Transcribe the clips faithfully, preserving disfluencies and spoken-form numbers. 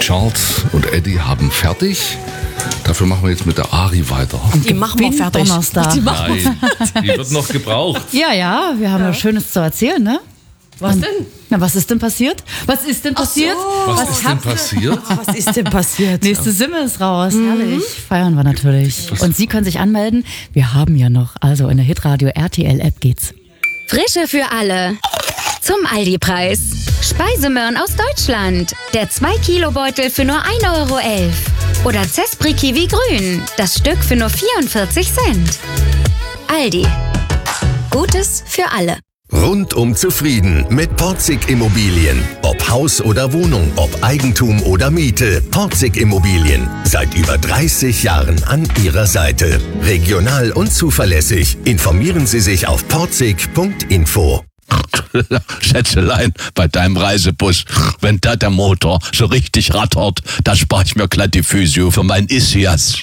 Charles und Eddie haben fertig. Dafür machen wir jetzt mit der Ari weiter. Die machen wir fertig. Donnerstag. Die machen wir Nein, die wird noch gebraucht. Ja, ja, wir haben ja Schönes zu erzählen, ne? Was Und- denn? Na, was ist denn passiert? Was ist denn passiert? Was, ist denn habt ihr- passiert? Was ist denn passiert? Nächste Simme ist raus. Herrlich. Feiern wir natürlich. Und Sie können sich anmelden. Wir haben ja noch. Also in der Hitradio R T L-App geht's. Frische für alle. Zum Aldi-Preis. Speisemöhren aus Deutschland. Der zwei Kilo Beutel für nur ein Euro elf. Oder Zespri Kiwi Grün. Das Stück für nur vierundvierzig Cent. Aldi. Gutes für alle. Rundum zufrieden mit Porzig Immobilien. Ob Haus oder Wohnung, ob Eigentum oder Miete. Porzig Immobilien. Seit über dreißig Jahren an Ihrer Seite. Regional und zuverlässig. Informieren Sie sich auf porzig punkt info. Schätzelein, bei deinem Reisebus, wenn da der Motor so richtig rattert, da spare ich mir glatt die Physio für mein Ischias.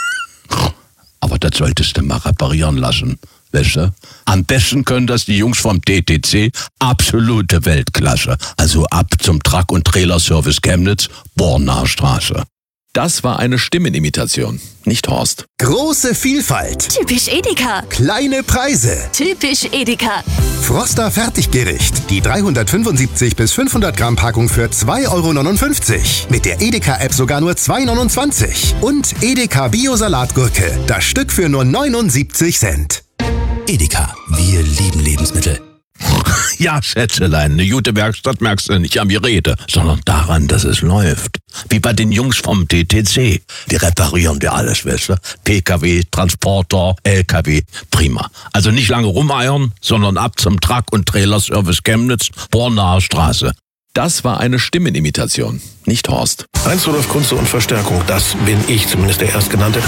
Aber das solltest du mal reparieren lassen, weißt du? Am besten können das die Jungs vom D T C, absolute Weltklasse. Also ab zum Truck- und Trailerservice Chemnitz, Bornaer Straße. Das war eine Stimmenimitation, nicht Horst. Große Vielfalt, Typisch Edeka. kleine Preise. Typisch Edeka. Froster Fertiggericht. Die dreihundertfünfundsiebzig bis fünfhundert Gramm Packung für zwei Euro neunundfünfzig. Mit der Edeka-App sogar nur zwei Euro neunundzwanzig. Und Edeka Bio-Salatgurke. Das Stück für nur neunundsiebzig Cent. Edeka, wir lieben Lebensmittel. Ja, Schätzelein, eine gute Werkstatt merkst du nicht an mir Rede, sondern daran, dass es läuft. Wie bei den Jungs vom D T C. Die reparieren wir alles, weißt du? P K W, Transporter, L K W, prima. Also nicht lange rumeiern, sondern ab zum Truck- und Trailerservice Chemnitz, Bornaer Straße. Das war eine Stimmenimitation, nicht Horst. Heinz Rudolf Kunze und Verstärkung, das bin ich, zumindest der Erstgenannte.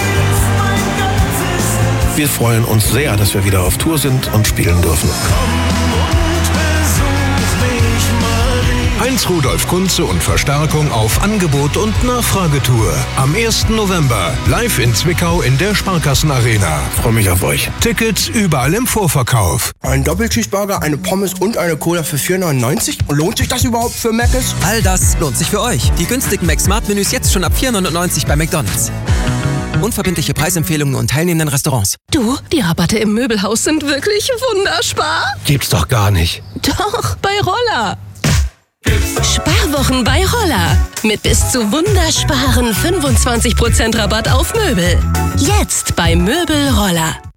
Wir freuen uns sehr, dass wir wieder auf Tour sind und spielen dürfen. Heinz Rudolf Kunze und Verstärkung auf Angebot und Nachfragetour. Am ersten November live in Zwickau in der Sparkassenarena. Freue mich auf euch. Tickets überall im Vorverkauf. Ein Doppelcheeseburger, eine Pommes und eine Cola für vier neunundneunzig? Lohnt sich das überhaupt für Mc's? All das lohnt sich für euch. Die günstigen Mac-Smart-Menüs jetzt schon ab vier neunundneunzig bei McDonald's. Unverbindliche Preisempfehlungen und teilnehmenden Restaurants. Du, die Rabatte im Möbelhaus sind wirklich wunderspar. Gibt's doch gar nicht. Doch, bei Roller. Sparwochen bei Roller. Mit bis zu wundersparen fünfundzwanzig Prozent Rabatt auf Möbel. Jetzt bei Möbel Roller.